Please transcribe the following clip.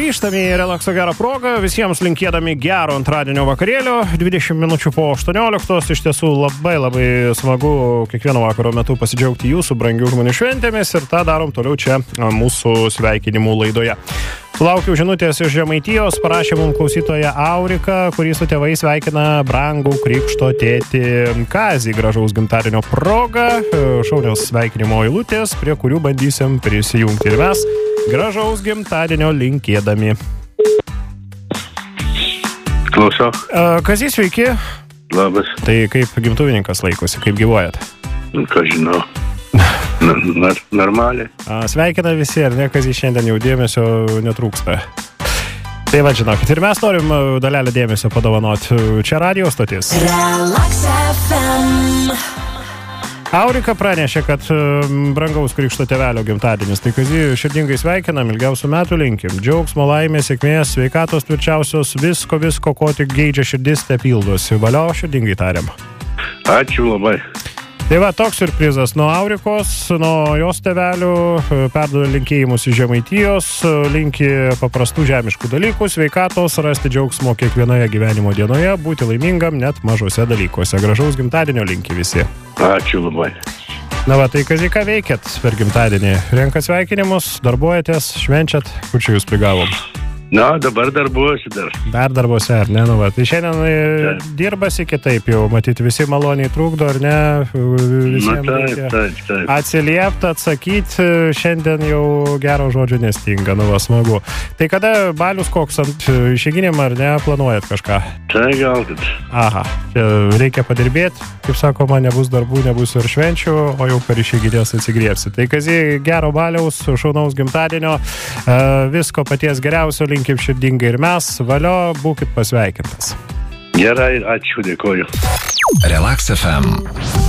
Grįžtame į relakso gerą progą, visiems linkėdami gero antradienio vakarėlio, 20 minučių po 18, iš tiesų labai smagu kiekvieno vakaro metu pasidžiaugti jūsų brangių žmonių šventėmis ir tą darom toliau čia mūsų sveikinimų laidoje. Sulaukiau žinutės iš Žemaitijos, parašė mums klausytoja Aurika, kurį su tėvais sveikina brangų krikšto tėtį Kazį, gražaus gimtadienio proga, šaunios sveikinimo eilutės, prie kurių bandysim prisijungti ir mes gražaus gimtadienio linkėdami. Klausau. Kazį, sveiki. Labas. Tai kaip gimtuvininkas laikosi, kaip gyvuojat? Ką žinau. Normaliai. Sveikina visi, ar ne, Kazį, šiandien jau dėmesio netrūksta. Tai va, žinokit, ir mes norim dalelę dėmesio padovanoti. Čia radio stotis. Relax FM. Aurika pranešė, kad brangaus krikšto tėvelio gimtadienis. Tai Kazį, širdingai sveikinam, ilgiausių metų linkim. Džiaugsmo, laimės, sėkmės, sveikatos tvirčiausios, visko, ko tik geidžia širdis, te pildosi. Valio, širdingai tariam. Ačiū labai. Tai va, toks siurprizas nuo Aurikos, nuo jos tėvelių, perduoda linkėjimus iš Žemaitijos, linki paprastų žemiškų dalykų, sveikatos, rasti džiaugsmo kiekvienoje gyvenimo dienoje, būti laimingam net mažose dalykuose. Gražaus gimtadienio linki visi. Ačiū labai. Na va, tai Kazį, ką veikiat per gimtadienį? Renkat sveikinimus, darbuojatės, švenčiat, kur čia jūs prigavom? Na, dabar darbuosi dar. Dar darbuose, ar ne? Nu, va. Tai šiandien dirbasi kitaip jau, matyti visi maloniai trukdo, ar ne? Visiems taip. Atsiliepti, atsakyti, šiandien jau gero žodžio nestinga, nu va, smagu. Tai kada balius koks ant išeiginėm, ar ne, planuojat kažką? Tai gal kad. Aha, reikia padirbėti, kaip sakoma, nebus darbų, nebus ir švenčių, o jau per išeiginės atsigriepsi. Tai Kazį, gero baliaus, šaunaus gimtadienio, visko paties geriausio linkim širdingai ir mes. Valio, būkit pasveikintas. Gerai, ačiū, dėkoju. Relax FM.